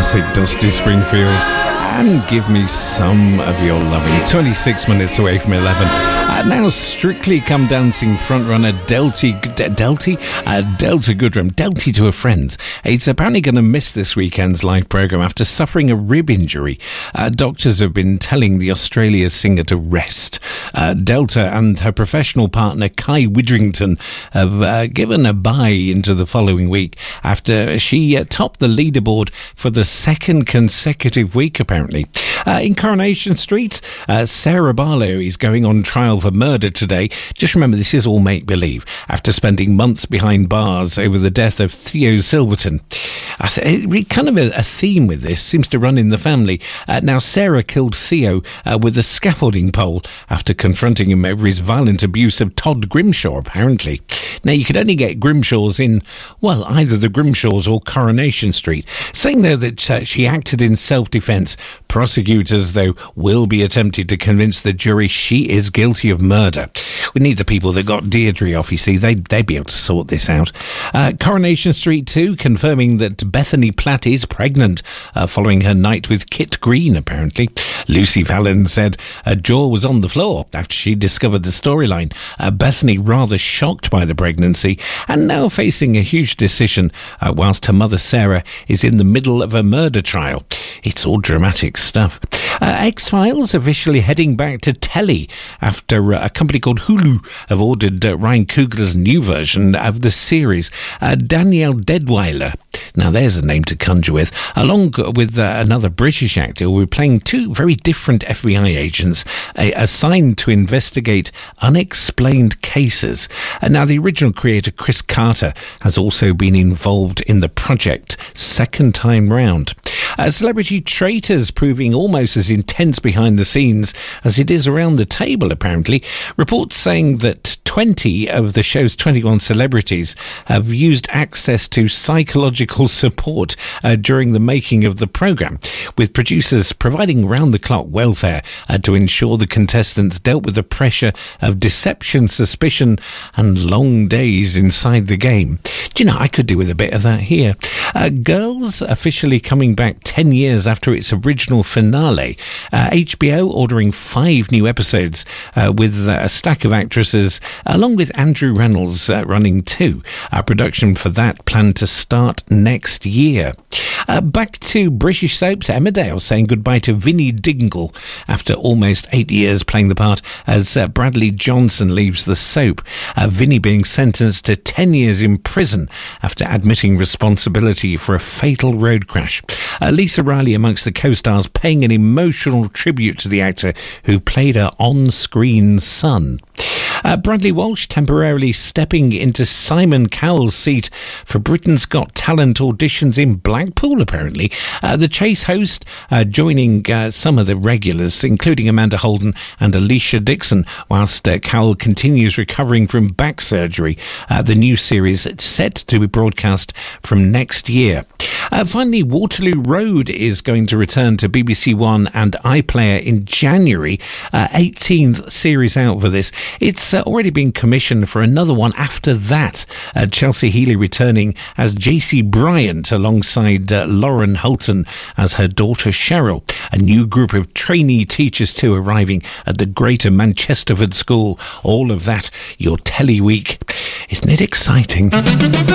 classic Dusty Springfield, and give me some of your loving. 26 minutes away from 11. Now Strictly Come Dancing frontrunner Delta Goodrem, Delty to her friends. He's apparently going to miss this weekend's live programme after suffering a rib injury. Doctors have been telling the Australia singer to rest. Delta and her professional partner Kai Widrington have given a bye into the following week after she topped the leaderboard for the second consecutive week, apparently. In Coronation Street, Sarah Barlow is going on trial for murder today. Just remember, this is all make-believe, after spending months behind bars over the death of Theo Silverton. Kind of a theme with this seems to run in the family. Now, Sarah killed Theo with a scaffolding pole after confronting him over his violent abuse of Todd Grimshaw, apparently. Now, you could only get Grimshaws in, well, either the Grimshaws or Coronation Street. Saying, though, that she acted in self-defence, prosecutors, though, will be attempting to convince the jury she is guilty of murder. We need the people that got Deirdre off, you see. They'd be able to sort this out. Coronation Street 2 confirming that Bethany Platt is pregnant following her night with Kit Green, apparently. Lucy Fallon said her jaw was on the floor after she discovered the storyline. Bethany rather shocked by the pregnancy and now facing a huge decision whilst her mother Sarah is in the middle of a murder trial. It's all dramatic stuff. X-Files officially heading back to telly after a company called Hulu have ordered Ryan Coogler's new version of the series. Danielle Deadwyler, now there's a name to conjure with, along with another British actor who will be playing two very different FBI agents assigned to investigate unexplained cases. Now the original creator Chris Carter has also been involved in the project second time round. Celebrity Traitors proving almost as intense behind the scenes as it is around the table, apparently. Reports saying that 20 of the show's 21 celebrities have used access to psychological support during the making of the programme, with producers providing round-the-clock welfare to ensure the contestants dealt with the pressure of deception, suspicion and long days inside the game. Do you know, I could do with a bit of that here. Girls officially coming back 10 years after its original finale. HBO ordering 5 new episodes with a stack of actresses, along with Andrew Reynolds running 2. Production for that planned to start next year. Back to British soaps, Emmerdale saying goodbye to Vinnie Dingle after almost 8 years playing the part as Bradley Johnson leaves the soap. Vinnie being sentenced to 10 years in prison after admitting responsibility for a fatal road crash. Lisa Riley amongst the co-stars paying an emotional tribute to the actor who played her on-screen son. Bradley Walsh temporarily stepping into Simon Cowell's seat for Britain's Got Talent auditions in Blackpool, apparently. The Chase host joining some of the regulars, including Amanda Holden and Alicia Dixon, whilst Cowell continues recovering from back surgery. The new series set to be broadcast from next year. Finally, Waterloo Road is going to return to BBC One and iPlayer in January. 18th series out for this. It's already been commissioned for another one after that. Chelsea Healy returning as JC Bryant alongside Lauren Hulton as her daughter Cheryl. A new group of trainee teachers too arriving at the Greater Manchesterford School. All of that, your telly week. Isn't it exciting?